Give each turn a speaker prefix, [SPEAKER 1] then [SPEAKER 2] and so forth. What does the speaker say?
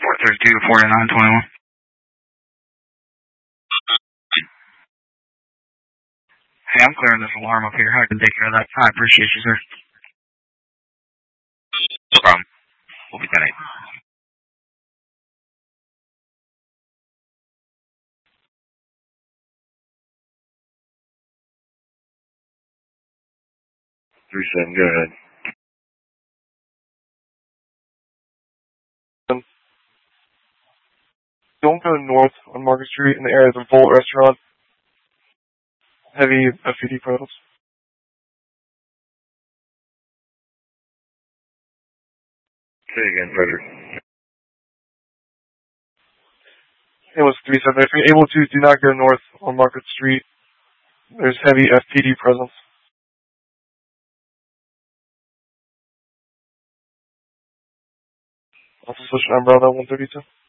[SPEAKER 1] 432, 4921. Hey, I'm clearing this alarm up here. I can take care of that. I appreciate you, sir. No problem. We'll be 10-8.
[SPEAKER 2] Go ahead. Don't go north on Market Street in the area of the Volt restaurant. Heavy FPD presence.
[SPEAKER 3] Say again, Frederick.
[SPEAKER 2] It was 37. If you're able to, do not go north on Market Street. There's heavy FPD presence. Also switch to Umbrella 132.